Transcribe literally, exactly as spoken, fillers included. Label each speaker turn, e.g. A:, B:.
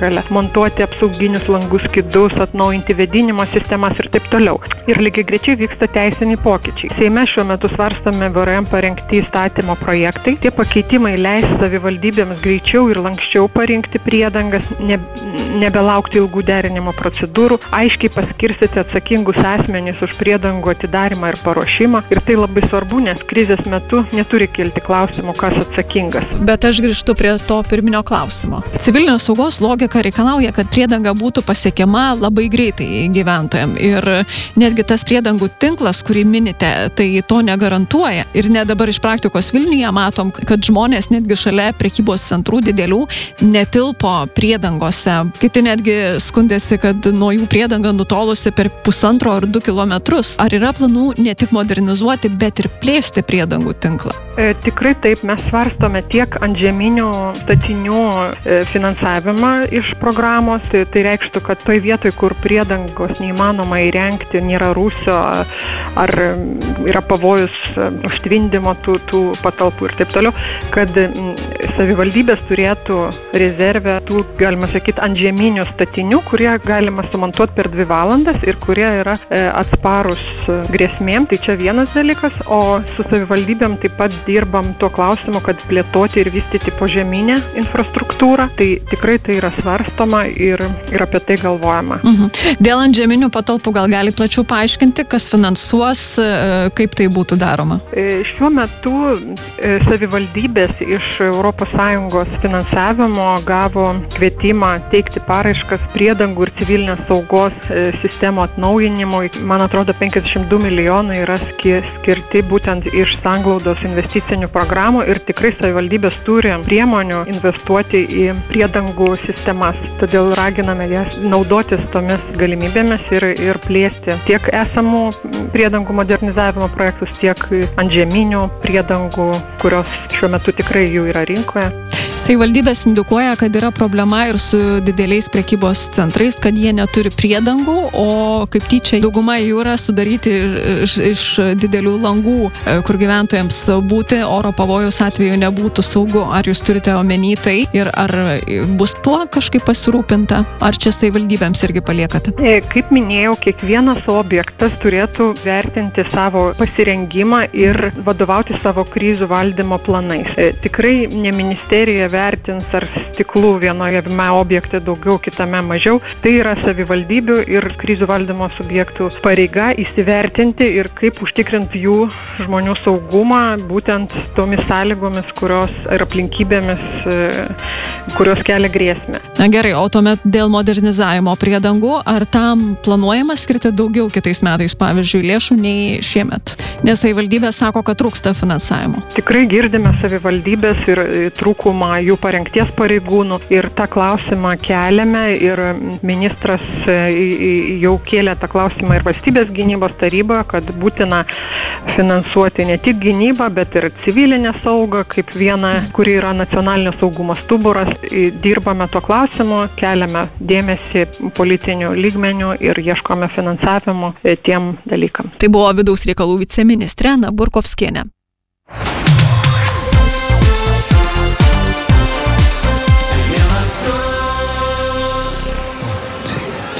A: negalią, montuoti apsauginius langus, skydus, atnaujinti vėdinimo sistemas ir taip toliau. Ir lygiagrečiai vyksta teisiniai pokyčiai. Seime šiuo metu svarstome V R M parengti įstatymo projektai. Tie pakeitimai leis savivaldybėms greičiau ir lanksčiau parinkti priedangas, ne, nebelaukti ilgų derinimo procedūrų, aiškiai paskirstyti atsakingus asmenys už priedangų atidarimą ir paruošimą. Ir tai labai svarbu, nes krizės metu neturi kilti klausimų, kas atsakingas.
B: Bet aš grįžtu prie to pirminio klausimo. Civilinės saugos logika reikalauja, kad priedanga būtų pasiekiama labai greitai gyventojams. Ir netgi tas priedangų tinklas, kurį minite, tai to negarantuoja. Ir net dabar iš praktikos Vilniuje matom, kad žmonės netgi šalia prekybos centrų didelių netilpo priedangose. Kiti netgi skundėsi, kad nuo jų priedanga nutolusi per pusantro ar du kilometrus. Ar yra planų ne tik modernizuoti, bet ir plėsti priedangų tinklą?
A: E, tikrai taip, mes svarstome tiek antžeminių statinių e, finansavimą iš programos. Tai, tai reikštų, kad toj vietoj, kur priedangos neįmanoma įrengti, nėra rūsio ar yra pavojus užtvindimo tų, tų patalpų ir taip toliau, kad savivaldybės turėtų rezervę tų, galima sakyti, antžeminių statinių, kurie galima sumontuoti per dvi valandas ir kurie yra e, atsparus grėsmėm. Tai čia vienas dalykas, o su savivaldybėm taip pat dirbam tuo klausimu, kad plėtoti ir vystyti požeminę infrastruktūrą. Tai tikrai tai yra svarstoma ir, ir apie tai galvojama.
B: Mhm. Dėl antžeminių patalpų gal gali plačiau paaiškinti, kas finansuos, kaip tai būtų daroma?
A: E, šiuo metu e, savivaldybės iš Europos Sąjungos finansavimo gavo kvietimą teikti paraiškas priedangų ir civilinės saugos e, sistemų atnaujinimui. Man atrodo, penkiasdešimt du milijonai yra skirti būtent iš sanglaudos investicinių programų ir tikrai savivaldybės turi priemonių investuoti į priedangų sistemas. Todėl raginame jas naudotis tomis galimybėmis ir, ir plėsti tiek esamų priedangų modernizavimo projektus, tiek antžeminių priedangų, kurios šiuo metu tikrai jų yra rinkoje.
B: Savivaldybės indikuoja, kad yra problema ir su dideliais prekybos centrais, kad jie neturi priedangų, o kaip tyčia dauguma jų yra sudaryti iš, iš didelių langų, kur gyventojams būti oro pavojaus atveju nebūtų saugu. Ar jūs turite omeny tai ir ar bus tuo kažkaip pasirūpinta? Ar čia savivaldybėms irgi paliekate?
A: Kaip minėjau, kiekvienas objektas turėtų vertinti savo pasirengimą ir vadovauti savo krizių valdymo planais. Tikrai ne ministerija vertins, ar stiklų vienoje objekte daugiau, kitame mažiau. Tai yra savivaldybių ir krizių valdymo subjektų pareiga įsivertinti ir kaip užtikrinti jų žmonių saugumą būtent tomis sąlygomis, kurios ir aplinkybėmis, kurios kelia grėsmę.
B: Na gerai, o tuomet dėl modernizavimo priedangų, ar tam planuojama skirti daugiau kitais metais, pavyzdžiui, lėšų nei šiemet? Nes savivaldybė sako, kad trūksta finansavimo.
A: Tikrai girdime savivaldybės ir trūkumą jų parengties pareigūnų ir tą klausimą keliame ir ministras jau kėlė tą klausimą ir valstybės gynybos taryboje, kad būtina finansuoti ne tik gynybą, bet ir civilinę saugą, kaip viena, kuri yra nacionalinio saugumo stuburas. Dirbame tuo klausimu, keliame dėmesį politinių lygmenių ir ieškome finansavimo tiem dalykam.
B: Tai buvo vidaus reikalų viceministrė Ana Burkovskienė.